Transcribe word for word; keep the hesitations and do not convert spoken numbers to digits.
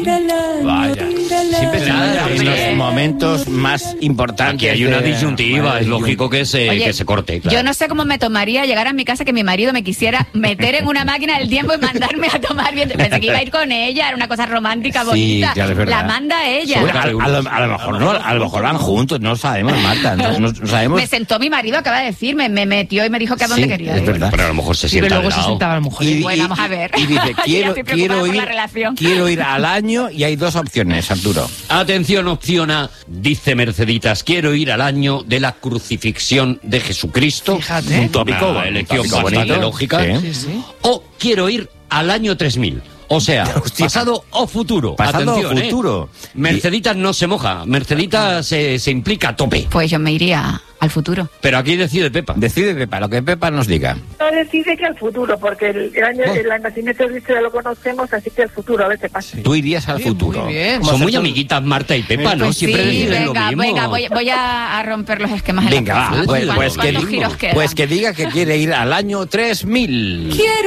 Vaya. Siempre nada, en los momentos más importantes. Aquí hay una disyuntiva, es lógico que se, Oye, que se corte. Claro. Yo no sé cómo me tomaría llegar a mi casa que mi marido me quisiera meter en una máquina del tiempo y mandarme a tomar viento. Pensé que iba a ir con ella, era una cosa romántica, bonita. Sí, claro, es verdad. La manda ella. Bueno, a, a, lo, a lo mejor no, a lo mejor van juntos, no sabemos, Marta, no, no sabemos. Me sentó mi marido, acaba de decirme, me metió y me dijo que a dónde Sí, quería es ir. verdad. Pero a lo mejor se Sí, sienta pero al luego se lado. sentaba la mujer. Y- Bueno, vamos a ver. Y dice, Yo ya quiero, estoy preocupada quiero, por ir, la relación. quiero ir al año y hay dos opciones, Arturo. Atención, opción A, dice Merceditas, quiero ir al año de la crucifixión de Jesucristo. Fíjate. Un tópico, una elección tópico bastante bonito. lógica. Sí. Sí, sí. O quiero ir al año tres mil. O sea, Hostia. pasado o futuro. Pasado o Atención, ¿eh? futuro. Merceditas no se moja, Merceditas se, se implica a tope. Pues yo me iría al futuro. Pero aquí decide Pepa. Decide Pepa, lo que Pepa nos diga. No decide que al futuro, porque el, el año, el nacimiento de Cristo ya lo conocemos, así que al futuro, a ver qué pasa. Tú irías al Sí, futuro. muy bien. Son muy amiguitas Marta y Pepa, ¿no? Pues Siempre sí, deciden lo venga, mismo. venga, voy, voy a, a romper los esquemas en Venga, la va, casa. pues, ¿Cuántos- pues que, cuántos giros quedan? pues que diga que quiere ir al año tres mil. Quiero